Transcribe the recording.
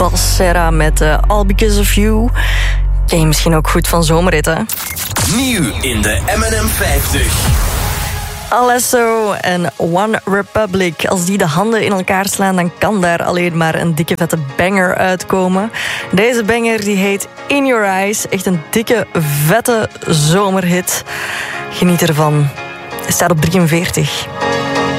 Balsera met All Because of You. Ken je misschien ook goed van Zomerritten. Nieuw in de M&M 50. Alesso en One Republic. Als die de handen in elkaar slaan, dan kan daar alleen maar een dikke vette banger uitkomen. Deze banger die heet In Your Eyes. Echt een dikke vette zomerhit. Geniet ervan. Hij staat op 43.